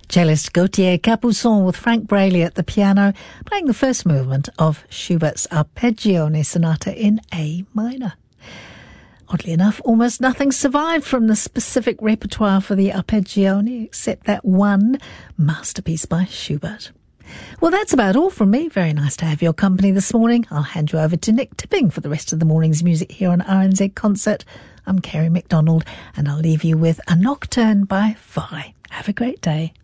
Cellist Gautier Capuçon with Frank Braley at the piano, playing the first movement of Schubert's Arpeggione Sonata in A minor. Oddly enough, almost nothing survived from the specific repertoire for the Arpeggione except that one masterpiece by Schubert. Well, that's about all from me. Very nice to have your company this morning. I'll hand you over to Nick Tipping for the rest of the morning's music here on RNZ Concert. I'm Kerry MacDonald, and I'll leave you with A Nocturne by Vi. Have a great day.